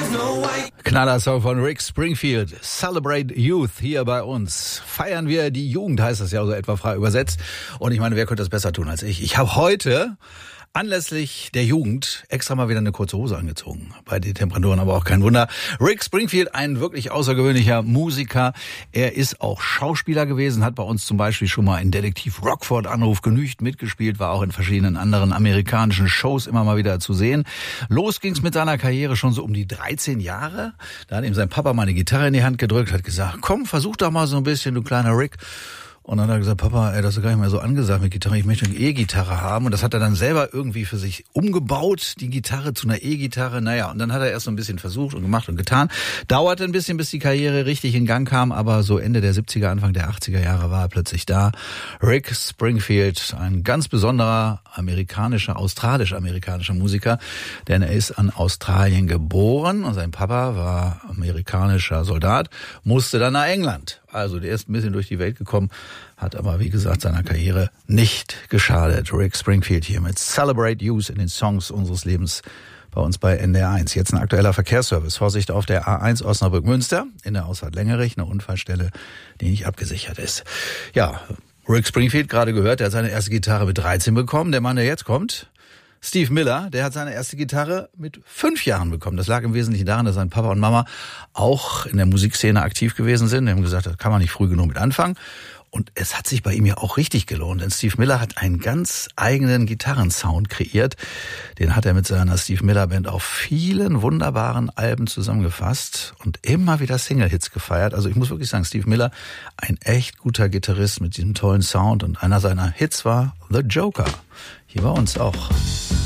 Knallersong von Rick Springfield, Celebrate Youth, hier bei uns. Feiern wir die Jugend, heißt das ja so etwa frei übersetzt. Und ich meine, wer könnte das besser tun als ich? Ich habe heute anlässlich der Jugend extra mal wieder eine kurze Hose angezogen. Bei den Temperaturen aber auch kein Wunder. Rick Springfield, ein wirklich außergewöhnlicher Musiker. Er ist auch Schauspieler gewesen, hat bei uns zum Beispiel schon mal in Detektiv Rockford Anruf genügt mitgespielt, war auch in verschiedenen anderen amerikanischen Shows immer mal wieder zu sehen. Los ging's mit seiner Karriere schon so um die 13 Jahre. Da hat ihm sein Papa mal eine Gitarre in die Hand gedrückt, hat gesagt, komm, versuch doch mal so ein bisschen, du kleiner Rick. Und dann hat er gesagt, Papa, das ist gar nicht mehr so angesagt mit Gitarre, ich möchte eine E-Gitarre haben. Und das hat er dann selber irgendwie für sich umgebaut, die Gitarre zu einer E-Gitarre. Naja, und dann hat er erst so ein bisschen versucht und gemacht und getan. Dauerte ein bisschen, bis die Karriere richtig in Gang kam, aber so Ende der 70er, Anfang der 80er Jahre war er plötzlich da. Rick Springfield, ein ganz besonderer australisch-amerikanischer Musiker, denn er ist an Australien geboren und sein Papa war amerikanischer Soldat, musste dann nach England. Also der ist ein bisschen durch die Welt gekommen, hat aber, wie gesagt, seiner Karriere nicht geschadet. Rick Springfield hier mit Celebrate Youth in den Songs unseres Lebens bei uns bei NDR1. Jetzt ein aktueller Verkehrsservice. Vorsicht auf der A1 Osnabrück-Münster, in der Ausfahrt Lengerich, eine Unfallstelle, die nicht abgesichert ist. Ja, Rick Springfield, gerade gehört, der hat seine erste Gitarre mit 13 bekommen. Der Mann, der jetzt kommt, Steve Miller, der hat seine erste Gitarre mit 5 Jahren bekommen. Das lag im Wesentlichen daran, dass sein Papa und Mama auch in der Musikszene aktiv gewesen sind. Die haben gesagt, das kann man nicht früh genug mit anfangen. Und es hat sich bei ihm ja auch richtig gelohnt, denn Steve Miller hat einen ganz eigenen Gitarrensound kreiert. Den hat er mit seiner Steve Miller Band auf vielen wunderbaren Alben zusammengefasst und immer wieder Single-Hits gefeiert. Also ich muss wirklich sagen, Steve Miller, ein echt guter Gitarrist mit diesem tollen Sound. Und einer seiner Hits war The Joker. Hier bei uns auch.